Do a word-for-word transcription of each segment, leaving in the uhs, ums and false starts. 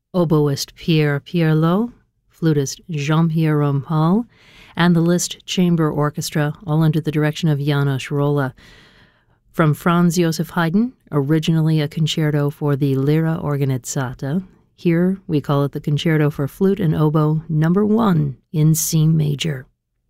oboist Pierre Pierlot, flutist Jean-Pierre Rampal, and the Liszt Chamber Orchestra, all under the direction of János Róla. From Franz Joseph Haydn, originally a concerto for the Lyra Organizzata, here we call it the Concerto for Flute and Oboe Number One in C Major.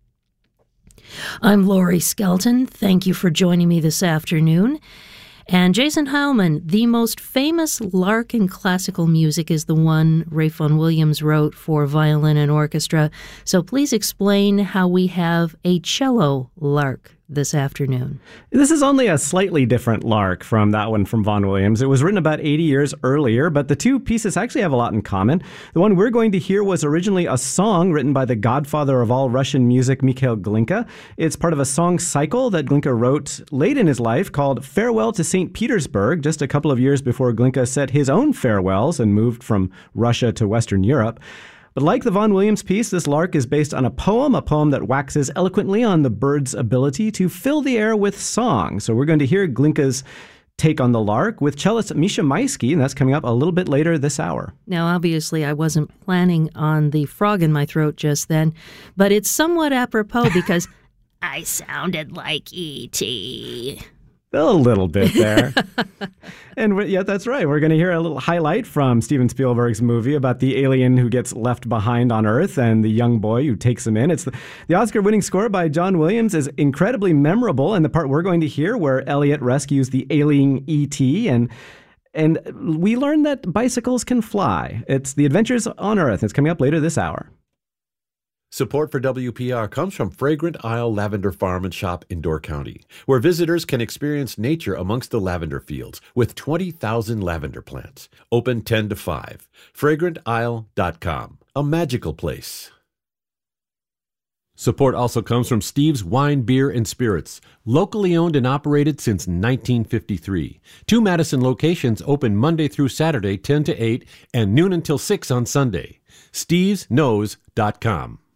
I'm Laurie Skelton. Thank you for joining me this afternoon. And Jason Heilman, the most famous lark in classical music is the one Ralph Vaughan Williams wrote for violin and orchestra. So please explain how we have a cello lark this afternoon. This is only a slightly different lark from that one from Vaughan Williams. It was written about eighty years earlier, but the two pieces actually have a lot in common. The one we're going to hear was originally a song written by the godfather of all Russian music, Mikhail Glinka. It's part of a song cycle that Glinka wrote late in his life called Farewell to Saint Petersburg, just a couple of years before Glinka set his own farewells and moved from Russia to Western Europe. But like the Vaughan Williams piece, this lark is based on a poem, a poem that waxes eloquently on the bird's ability to fill the air with song. So we're going to hear Glinka's take on the lark with cellist Misha Maisky, and that's coming up a little bit later this hour. Now, obviously, I wasn't planning on the frog in my throat just then, but it's somewhat apropos because I sounded like E T A little bit there. And yeah, that's right. We're going to hear a little highlight from Steven Spielberg's movie about the alien who gets left behind on Earth and the young boy who takes him in. It's the, the Oscar-winning score by John Williams is incredibly memorable, and the part we're going to hear where Elliot rescues the alien E T and and we learn that bicycles can fly. It's The Adventures on Earth. It's coming up later this hour. Support for W P R comes from Fragrant Isle Lavender Farm and Shop in Door County, where visitors can experience nature amongst the lavender fields with twenty thousand lavender plants. Open ten to five. fragrant isle dot com. A magical place. Support also comes from Steve's Wine, Beer, and Spirits, locally owned and operated since nineteen fifty-three. Two Madison locations open Monday through Saturday, ten to eight, and noon until six on Sunday. steves knows dot com.